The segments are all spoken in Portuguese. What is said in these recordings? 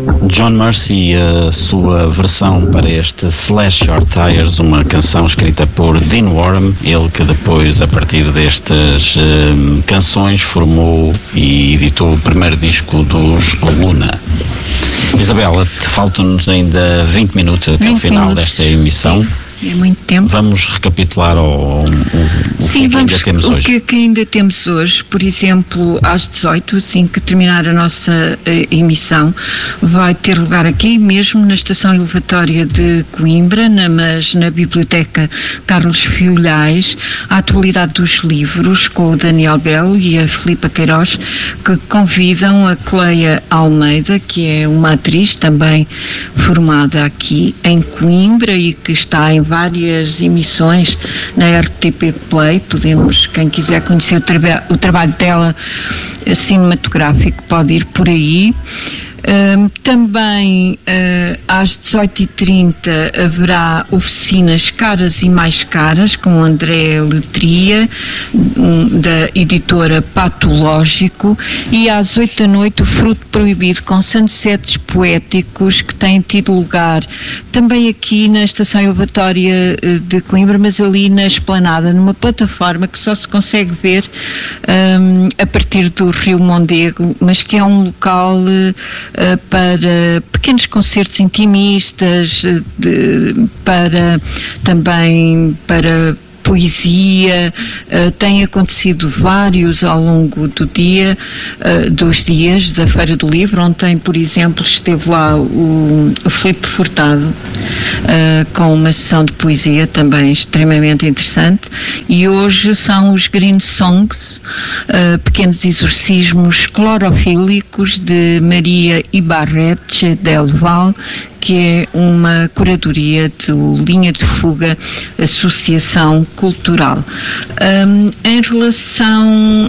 John Mercy, a sua versão para este Slash Your Tires, uma canção escrita por Dean Warren, ele que depois, a partir destas canções, formou e editou o primeiro disco dos Luna. Isabela, faltam-nos ainda 20 minutos até o final desta emissão. Sim. É muito tempo. Vamos recapitular o que ainda temos hoje. O que ainda temos hoje, por exemplo, às 18, assim que terminar a nossa emissão, vai ter lugar aqui mesmo na estação elevatória de Coimbra, mas na Biblioteca Carlos Filhais, a atualidade dos livros, com o Daniel Belo e a Filipa Queiroz, que convidam a Cleia Almeida, que é uma atriz também formada aqui em Coimbra e que está em várias emissões na RTP Play. Podemos, quem quiser conhecer o trabalho dela cinematográfico, pode ir por aí. Também às 18h30 haverá oficinas caras e mais caras com André Letria, da editora Patológico, e às 8 da noite o Fruto Proibido com sunsets poéticos, que tem tido lugar também aqui na estação elevatória de Coimbra, mas ali na Esplanada, numa plataforma que só se consegue ver a partir do Rio Mondego, mas que é um local para pequenos concertos intimistas, também para poesia. Tem acontecido vários ao longo do dia, dos dias da Feira do Livro. Ontem, por exemplo, esteve lá o Filipe Furtado com uma sessão de poesia também extremamente interessante, e hoje são os Green Songs, pequenos exorcismos clorofílicos de Maria Ibarreche del Val, que é uma curadoria do Linha de Fuga Associação Cultural. Em relação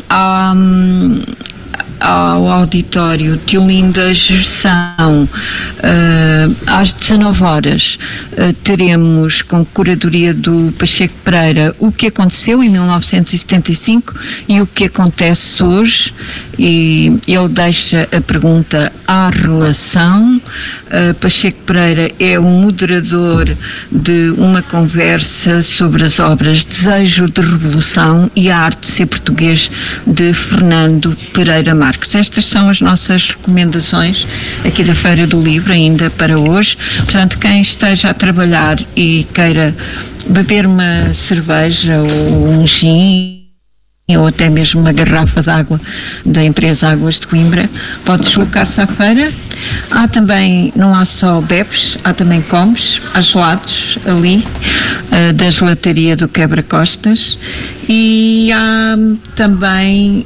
ao auditório de Olinda Gerção, às 19 horas teremos, com curadoria do Pacheco Pereira, o que aconteceu em 1975 e o que acontece hoje, e ele deixa a pergunta à relação. Pacheco Pereira é o moderador de uma conversa sobre as obras Desejo de Revolução e a Arte de Ser Português, de Fernando Pereira Marques. Estas são as nossas recomendações aqui da Feira do Livro, ainda para hoje. Portanto, quem esteja a trabalhar e queira beber uma cerveja ou um gin, ou até mesmo uma garrafa de água da empresa Águas de Coimbra, pode deslocar-se à feira. Há também, não há só bebes, há também comes, há gelados ali, da gelataria do Quebra-Costas, e há também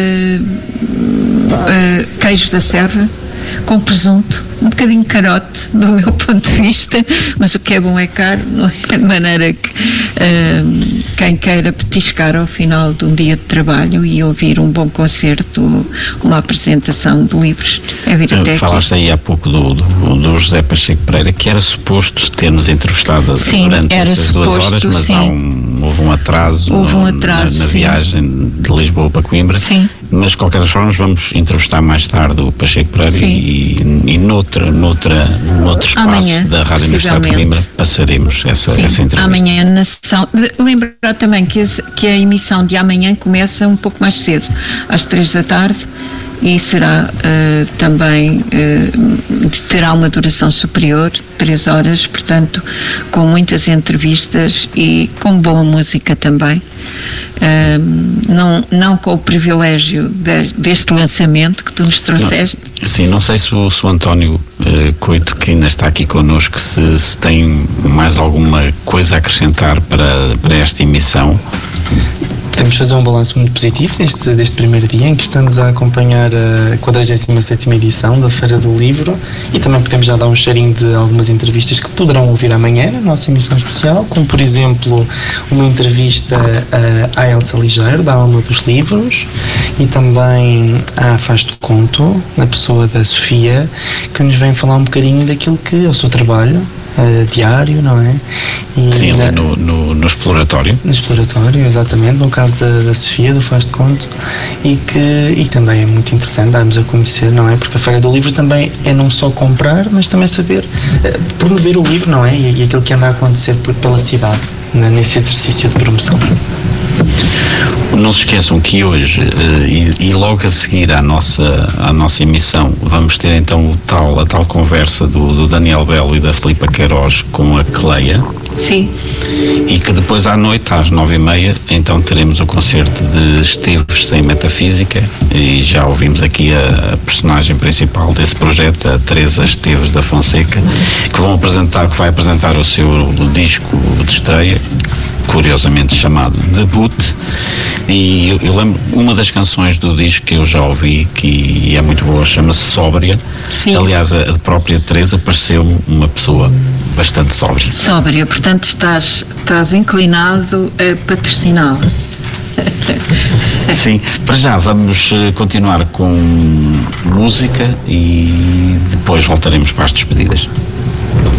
queijo da Serra, com presunto, um bocadinho carote do meu ponto de vista, mas o que é bom é caro, não é? De maneira que quem queira petiscar ao final de um dia de trabalho e ouvir um bom concerto, uma apresentação de livros, é vir até aqui. Falaste aí há pouco do José Pacheco Pereira, que era suposto ter-nos entrevistado durante estas 2 horas, mas houve um atraso, na viagem de Lisboa para Coimbra. Sim. Mas de qualquer forma vamos entrevistar mais tarde o Pacheco Pereira e noutro espaço amanhã, da Rádio Universidade de Coimbra passaremos essa entrevista. Amanhã na sessão. Lembrar também que a emissão de amanhã começa um pouco mais cedo, às 3 da tarde, e será também, terá uma duração superior, 3 horas, portanto, com muitas entrevistas e com boa música também. Não com o privilégio deste lançamento que tu nos trouxeste. Não sei se o António Coito, que ainda está aqui connosco, se tem mais alguma coisa a acrescentar para esta emissão. Podemos fazer um balanço muito positivo deste primeiro dia, em que estamos a acompanhar a 47ª edição da Feira do Livro, e também podemos já dar um cheirinho de algumas entrevistas que poderão ouvir amanhã na nossa emissão especial, como por exemplo uma entrevista à Elsa Ligeiro, da Alma dos Livros, e também à Faz do Conto, na pessoa da Sofia, que nos vem falar um bocadinho daquilo que é o seu trabalho diário, não é? E sim, ali no exploratório. No exploratório, exatamente, no caso da Sofia, do Faz de Conto, e também é muito interessante darmos a conhecer, não é? Porque a Feira do Livro também é não só comprar, mas também saber promover o livro, não é? E aquilo que anda a acontecer pela cidade, nesse exercício de promoção. Não se esqueçam que hoje e logo a seguir à nossa emissão vamos ter então a tal conversa do Daniel Belo e da Filipa Queiroz com a Cleia. Sim. E que depois à noite, às 9h30, então teremos o concerto de Esteves sem Metafísica, e já ouvimos aqui a personagem principal desse projeto, a Teresa Esteves da Fonseca, que vai apresentar o seu disco de estreia, curiosamente chamado Debut, e eu lembro uma das canções do disco que eu já ouvi, que é muito boa, chama-se Sóbria. Sim. Aliás, a própria Teresa pareceu uma pessoa bastante sóbria. Sóbria, portanto estás inclinado a patrociná-la. Sim, para já vamos continuar com música e depois voltaremos para as despedidas.